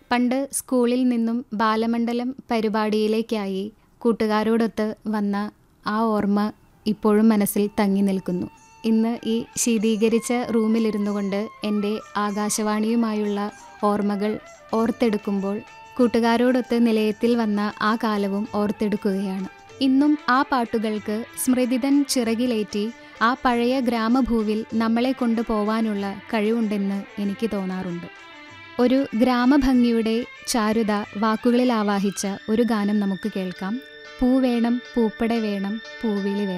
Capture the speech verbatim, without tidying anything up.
പണ്ട് സ്കൂളിൽ നിന്നും ബാലമണ്ഡലം പരിപാടിയിലേക്കായി കൂട്ടുകാരോടൊത്ത് വന്ന ആ ഓർമ്മ ഇപ്പോഴും മനസ്സിൽ തങ്ങി നിൽക്കുന്നു. ഇന്ന് ഈ ശീതീകരിച്ച റൂമിലിരുന്നു കൊണ്ട് എൻ്റെ ആകാശവാണിയുമായുള്ള ഓർമ്മകൾ ഓർത്തെടുക്കുമ്പോൾ കൂട്ടുകാരോടൊത്ത് നിലയത്തിൽ വന്ന ആ കാലവും ഓർത്തെടുക്കുകയാണ്. ഇന്നും ആ പാട്ടുകൾക്ക് സ്മൃതിതൻ ചിറകിലേറ്റി ആ പഴയ ഗ്രാമഭൂവിൽ നമ്മളെ കൊണ്ടുപോവാനുള്ള കഴിവുണ്ടെന്ന് എനിക്ക് തോന്നാറുണ്ട്. ഒരു ഗ്രാമഭംഗിയുടെ ചാരുത വാക്കുകളിൽ ആവാഹിച്ച ഒരു ഗാനം നമുക്ക് കേൾക്കാം. പൂ വേണം, പൂപ്പട വേണം, പൂവിളി വേണം.